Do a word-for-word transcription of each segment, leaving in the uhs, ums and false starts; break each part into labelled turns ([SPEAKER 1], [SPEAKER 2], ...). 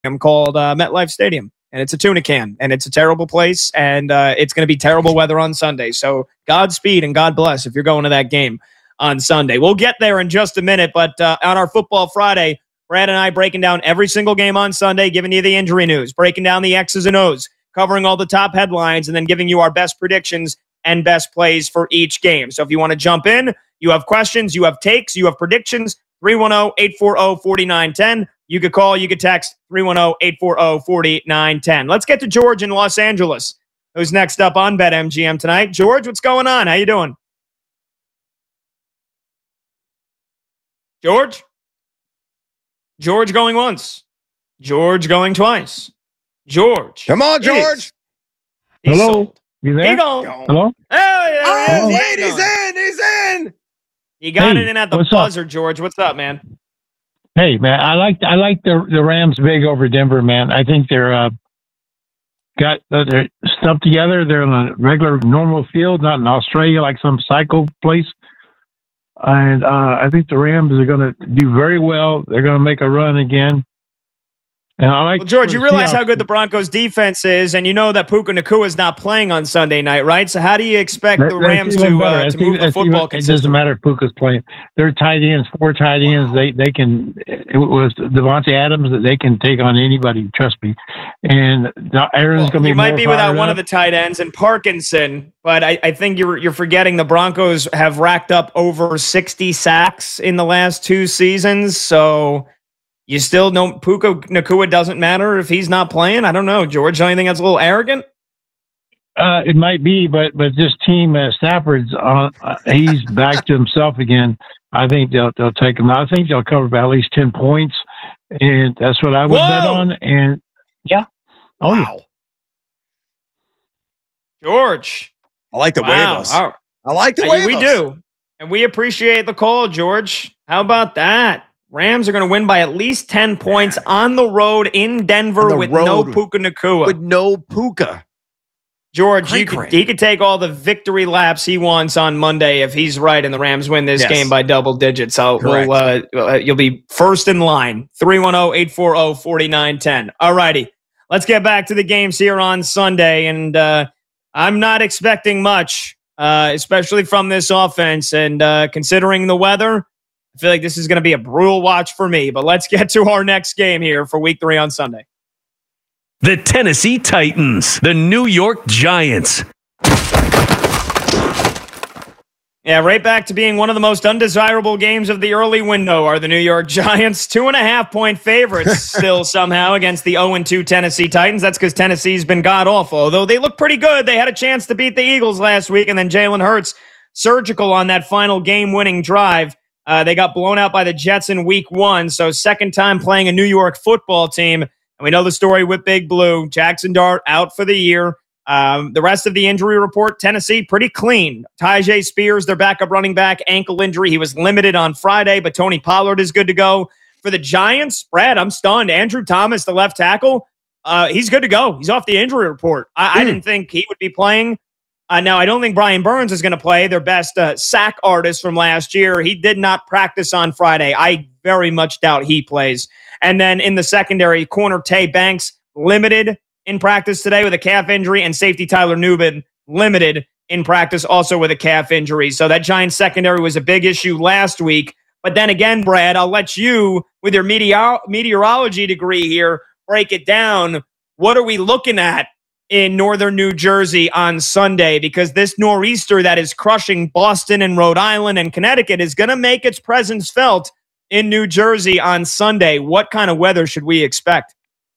[SPEAKER 1] called uh, MetLife Stadium. And it's a tuna can, and it's a terrible place, and uh, it's going to be terrible weather on Sunday. So Godspeed and God bless if you're going to that game on Sunday. We'll get there in just a minute, but uh, on our Football Friday, Brad and I breaking down every single game on Sunday, giving you the injury news, breaking down the X's and O's, covering all the top headlines, and then giving you our best predictions and best plays for each game. So if you want to jump in, you have questions, you have takes, you have predictions, three one zero, eight four zero, four nine one zero. You could call, you could text three one zero, eight four zero, four nine one zero. Let's get to George in Los Angeles, who's next up on BetMGM tonight. George, what's going on? How you doing? George? George going once. George going twice. George.
[SPEAKER 2] Come on, George.
[SPEAKER 1] He's
[SPEAKER 3] Hello.
[SPEAKER 1] sold.
[SPEAKER 3] You there?
[SPEAKER 1] He gone.
[SPEAKER 3] Hello?
[SPEAKER 1] Oh, yeah,
[SPEAKER 2] Oh,
[SPEAKER 1] yeah,
[SPEAKER 2] wait, he's in. He's in.
[SPEAKER 1] You got
[SPEAKER 3] Hey,
[SPEAKER 1] it in at the
[SPEAKER 3] what's up?
[SPEAKER 1] buzzer, George. What's up, man?
[SPEAKER 3] Hey, man, I like I like the the Rams big over Denver, man. I think they're uh, got uh, their stuff together. They're on a regular, normal field, not in Australia like some psycho place. And uh, I think the Rams are going to do very well. They're going to make a run again. And I like
[SPEAKER 1] Well, George, you
[SPEAKER 3] the
[SPEAKER 1] realize
[SPEAKER 3] Seahawks.
[SPEAKER 1] how good the Broncos defense is, and you know that Puka Nacua is not playing on Sunday night, right? So how do you expect
[SPEAKER 3] That-
[SPEAKER 1] the
[SPEAKER 3] that's
[SPEAKER 1] Rams
[SPEAKER 3] even
[SPEAKER 1] to
[SPEAKER 3] better.
[SPEAKER 1] uh,
[SPEAKER 3] That's
[SPEAKER 1] to move
[SPEAKER 3] even-
[SPEAKER 1] the
[SPEAKER 3] that's
[SPEAKER 1] football
[SPEAKER 3] even- It doesn't
[SPEAKER 1] consistently?
[SPEAKER 3] matter if Puka's playing. They're tight ends, four tight ends. They they can. It was Devontae Adams that they can take on anybody. Trust me. And Aaron's going to be.
[SPEAKER 1] You might
[SPEAKER 3] more
[SPEAKER 1] be without
[SPEAKER 3] fired
[SPEAKER 1] one
[SPEAKER 3] up.
[SPEAKER 1] of the tight ends and Parkinson, but I, I think you're you're forgetting the Broncos have racked up over sixty sacks in the last two seasons. So you still know Puka Nacua doesn't matter if he's not playing. I don't know, George. Don't you think that's a little arrogant?
[SPEAKER 3] Uh, it might be, but but this team, uh, Stafford's on. Uh, he's back to himself again. I think they'll they'll take him. I think they'll cover by at least ten points, and that's what I would
[SPEAKER 1] Whoa!
[SPEAKER 3] bet on. And yeah, oh yeah.
[SPEAKER 2] Wow.
[SPEAKER 1] George.
[SPEAKER 2] I like the
[SPEAKER 1] Wow.
[SPEAKER 2] huevos.
[SPEAKER 1] All right.
[SPEAKER 2] I like the
[SPEAKER 1] Uh,
[SPEAKER 2] huevos.
[SPEAKER 1] we do. And we appreciate the call, George. How about that? Rams are going to win by at least ten points on the road in Denver
[SPEAKER 2] On the
[SPEAKER 1] with no
[SPEAKER 2] road.
[SPEAKER 1] Puka Nacua.
[SPEAKER 2] With no Puka.
[SPEAKER 1] George,
[SPEAKER 2] Cray
[SPEAKER 1] you could,
[SPEAKER 2] cray.
[SPEAKER 1] he could take all the victory laps he wants on Monday if he's right and the Rams win this
[SPEAKER 2] Yes.
[SPEAKER 1] game by double digits. So we'll, uh, uh, you'll be first in line. three one zero, eight four zero, four nine one zero. All righty. Let's get back to the games here on Sunday. And uh, I'm not expecting much, uh, especially from this offense. And uh, considering the weather, I feel like this is going to be a brutal watch for me. But let's get to our next game here for week three on Sunday.
[SPEAKER 4] The Tennessee Titans, the New York Giants.
[SPEAKER 1] Yeah, right back to being one of the most undesirable games of the early window are the New York Giants. Two and a half point favorites still somehow against the oh and two Tennessee Titans. That's because Tennessee's been god-awful. Although they look pretty good. They had a chance to beat the Eagles last week, and then Jalen Hurts, surgical on that final game-winning drive. Uh, they got blown out by the Jets in week one, so second time playing a New York football team. And we know the story with Big Blue. Jackson Dart out for the year. Um, the rest of the injury report, Tennessee, pretty clean. Tyjae Spears, their backup running back, ankle injury. He was limited on Friday, but Tony Pollard is good to go. For the Giants, Brad, I'm stunned. Andrew Thomas, the left tackle, uh, he's good to go. He's off the injury report. I,
[SPEAKER 2] Mm.
[SPEAKER 1] I didn't think he would be playing. Uh, now, I don't think Brian Burns is going to play, their best uh, sack artist from last year. He did not practice on Friday. I very much doubt he plays. And then in the secondary, corner Tay Banks, limited in practice today with a calf injury, and safety Tyler Nubin, limited in practice also with a calf injury. So that Giants secondary was a big issue last week. But then again, Brad, I'll let you, with your meteor- meteorology degree here, break it down. What are we looking at in northern New Jersey on Sunday? Because this nor'easter that is crushing Boston and Rhode Island and Connecticut is going to make its presence felt in New Jersey on Sunday. What kind of weather should we expect?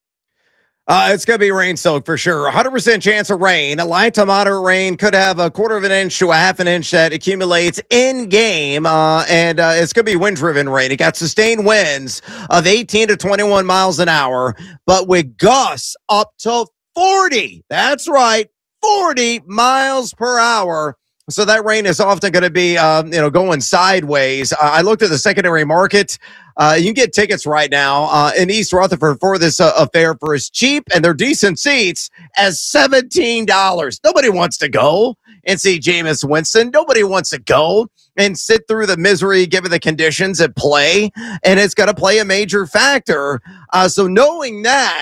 [SPEAKER 2] Uh, it's going to be rain soaked for sure. one hundred percent chance of rain. A light to moderate rain, could have a quarter of an inch to a half an inch that accumulates in game. Uh, and uh, it's going to be wind driven rain. It got sustained winds of eighteen to twenty-one miles an hour, but with gusts up to forty. That's right. forty miles per hour. So that rain is often going to be, um, you know, going sideways. Uh, I looked at the secondary market. Uh, you can get tickets right now uh, in East Rutherford for this uh, affair for as cheap and they're decent seats as seventeen dollars. Nobody wants to go and see Jameis Winston. Nobody wants to go and sit through the misery given the conditions at play, and it's going to play a major factor. Uh, so knowing that,